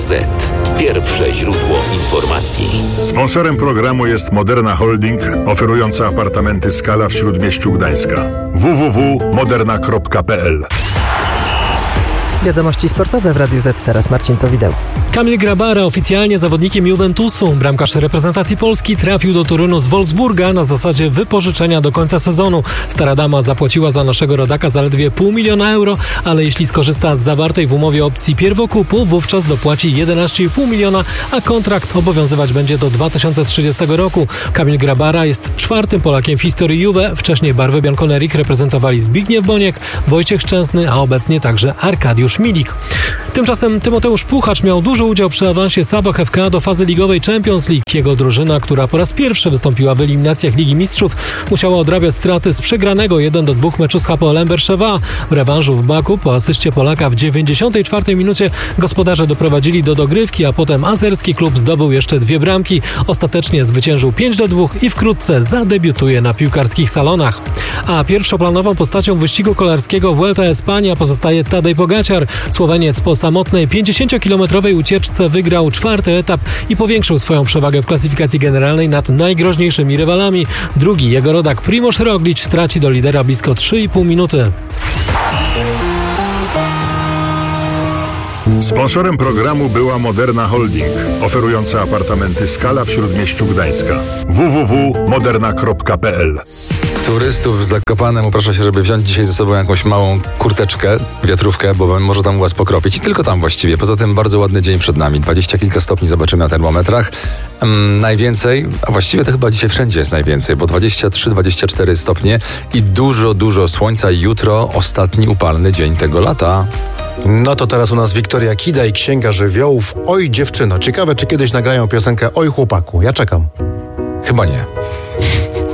Z. Pierwsze źródło informacji. Sponsorem programu jest Moderna Holding, oferująca apartamenty Skala w Śródmieściu Gdańska. www.moderna.pl. Wiadomości sportowe w Radiu Z. Teraz Marcin Powideł. Kamil Grabara, oficjalnie zawodnikiem Juventusu. Bramkarz reprezentacji Polski trafił do Torunu z Wolfsburga na zasadzie wypożyczenia do końca sezonu. Stara dama zapłaciła za naszego rodaka zaledwie $500 000, ale jeśli skorzysta z zawartej w umowie opcji pierwokupu, wówczas dopłaci 11,5 miliona, a kontrakt obowiązywać będzie do 2030 roku. Kamil Grabara jest czwartym Polakiem w historii Juve. Wcześniej barwy bianconerich reprezentowali Zbigniew Boniek, Wojciech Szczęsny, a obecnie także Arkadiusz Milik. Tymczasem Tymoteusz Puchacz miał duży udział przy awansie Sabah FK do fazy ligowej Champions League. Jego drużyna, która po raz pierwszy wystąpiła w eliminacjach Ligi Mistrzów, musiała odrabiać straty z przegranego 1-2 meczu z Hapoelem Berszewa. W rewanżu w Baku po asyście Polaka w 94 minucie gospodarze doprowadzili do dogrywki, a potem azerski klub zdobył jeszcze 2 bramki. Ostatecznie zwyciężył 5-2 i wkrótce zadebiutuje na piłkarskich salonach. A pierwszoplanową postacią wyścigu kolarskiego Vuelta a España pozostaje Tadej Pogačar. Słoweniec po samotnej 50-kilometrowej ucieczce wygrał 4. etap i powiększył swoją przewagę w klasyfikacji generalnej nad najgroźniejszymi rywalami. Drugi, jego rodak Primož Roglič, traci do lidera blisko 3,5 minuty. Sponsorem programu była Moderna Holding, oferująca apartamenty Skala w Śródmieściu Gdańska. www.moderna.pl. Turystów w Zakopanem uprasza się, żeby wziąć dzisiaj ze sobą jakąś małą kurteczkę, wiatrówkę, bo może tam was pokropić. I tylko tam właściwie. Poza tym bardzo ładny dzień przed nami. 20 kilka stopni zobaczymy na termometrach. Najwięcej, a właściwie to chyba dzisiaj wszędzie jest najwięcej, bo 23-24 stopnie i dużo słońca. Jutro ostatni upalny dzień tego lata. No to teraz u nas Wiktoria Kida i Księga Żywiołów. Oj dziewczyno, ciekawe czy kiedyś nagrają piosenkę Oj chłopaku. Ja czekam. Chyba nie.